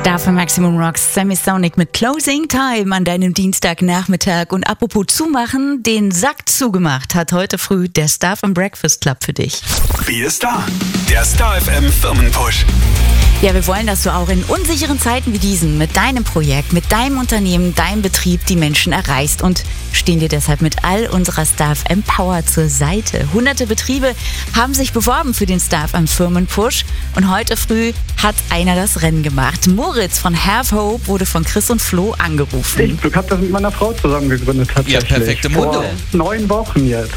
Da für Maximum Rocks Semisonic mit Closing Time an deinem Dienstagnachmittag. Und apropos zumachen, den Sack zugemacht hat heute früh der Star FM Breakfast Club für dich. Wie ist da? Der Star FM Firmenpush. Ja, wir wollen, dass du auch in unsicheren Zeiten wie diesen mit deinem Projekt, mit deinem Unternehmen, deinem Betrieb die Menschen erreichst und stehen dir deshalb mit all unserer Star FM Power zur Seite. Hunderte Betriebe haben sich beworben für den Star FM Firmenpush und heute früh hat einer das Rennen gemacht. Moritz von Have Hope wurde von Chris und Flo angerufen. Ich habe das mit meiner Frau zusammen gegründet tatsächlich. Ja, perfekte Mundo. Vor 9 Wochen jetzt.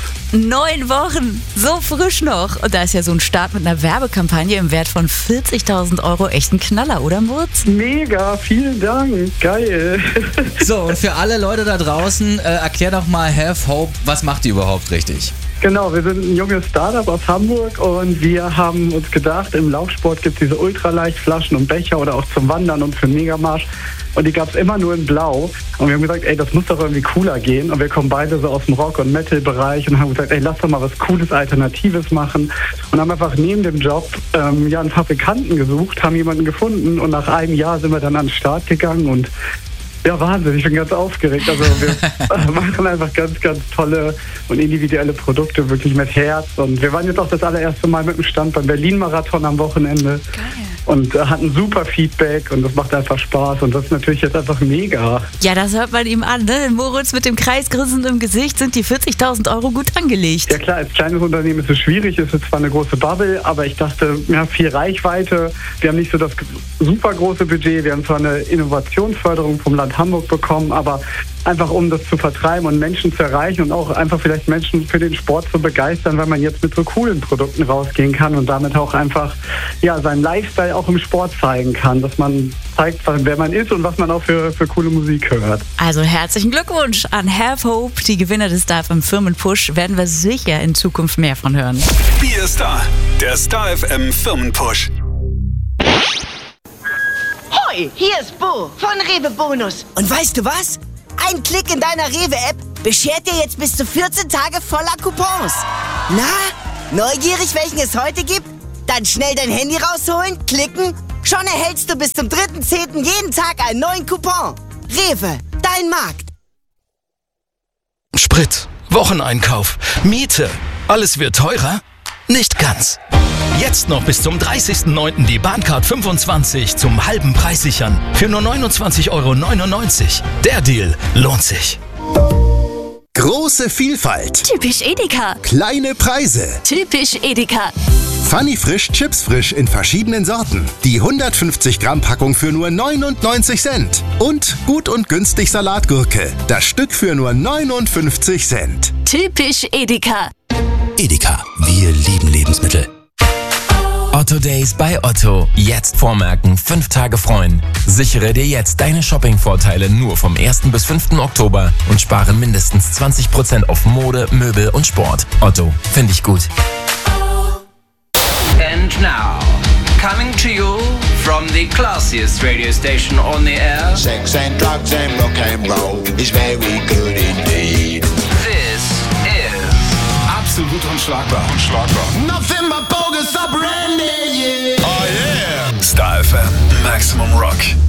9 Wochen, so frisch noch. Und da ist ja so ein Start mit einer Werbekampagne im Wert von 40.000 Euro echt ein Knaller, oder Moritz? Mega, vielen Dank, geil. So, und für alle Leute da draußen, erklär doch mal Have Hope, was macht ihr überhaupt richtig? Genau, wir sind ein junges Startup aus Hamburg und wir haben uns gedacht, im Laufsport gibt es diese Ultraleichtflaschen und Becher oder auch zum Wandern und für den Megamarsch. Und die gab es immer nur in Blau. Und wir haben gesagt, ey, das muss doch irgendwie cooler gehen. Und wir kommen beide so aus dem Rock- und Metal-Bereich und haben gesagt, ey, lass doch mal was Cooles, Alternatives machen. Und haben einfach neben dem Job einen Fabrikanten gesucht, haben jemanden gefunden. Und nach einem Jahr sind wir dann an den Start gegangen und ja, Wahnsinn, ich bin ganz aufgeregt. Also wir machen einfach ganz, ganz tolle und individuelle Produkte, wirklich mit Herz. Und wir waren jetzt auch das allererste Mal mit dem Stand beim Berlin-Marathon am Wochenende. Geil. Und hatten super Feedback und das macht einfach Spaß. Und das ist natürlich jetzt einfach mega. Ja, das hört man ihm an, ne? Moritz mit dem Kreisgrinsen im Gesicht, sind die 40.000 Euro gut angelegt. Ja klar, als kleines Unternehmen ist es schwierig, es ist zwar eine große Bubble, aber ich dachte, ja, viel Reichweite. Wir haben nicht so das super große Budget, wir haben zwar eine Innovationsförderung vom Land Hamburg bekommen, aber einfach um das zu vertreiben und Menschen zu erreichen und auch einfach vielleicht Menschen für den Sport zu begeistern, weil man jetzt mit so coolen Produkten rausgehen kann und damit auch einfach ja seinen Lifestyle auch im Sport zeigen kann, dass man zeigt, wer man ist und was man auch für coole Musik hört. Also herzlichen Glückwunsch an Have Hope, die Gewinner des Star FM Firmenpush, werden wir sicher in Zukunft mehr von hören. Wie ist da? Der Star FM Firmenpush. Hoi, hier ist Bo von Rewe Bonus. Und weißt du was? Ein Klick in deiner Rewe-App beschert dir jetzt bis zu 14 Tage voller Coupons. Na, neugierig, welchen es heute gibt? Dann schnell dein Handy rausholen, klicken. Schon erhältst du bis zum 3.10. jeden Tag einen neuen Coupon. Rewe, dein Markt. Sprit, Wocheneinkauf, Miete. Alles wird teurer? Nicht ganz. Jetzt noch bis zum 30.09. die Bahncard 25 zum halben Preis sichern. Für nur 29,99 €. Der Deal lohnt sich. Große Vielfalt. Typisch Edeka. Kleine Preise. Typisch Edeka. Funny Frisch, Chips Frisch in verschiedenen Sorten. Die 150 Gramm Packung für nur 99 Cent. Und gut und günstig Salatgurke. Das Stück für nur 59 Cent. Typisch Edeka. Edeka, wir lieben Lebensmittel. Otto Days bei Otto. Jetzt vormerken, 5 Tage freuen. Sichere dir jetzt deine Shopping-Vorteile nur vom 1. bis 5. Oktober und spare mindestens 20% auf Mode, Möbel und Sport. Otto, finde ich gut. And now, coming to you from the classiest radio station on the air. Sex and drugs and rock and roll is very good indeed. This is Absolut unschlagbar. Nothing but bogus up Randy, yeah. Oh yeah. Star FM Maximum Rock.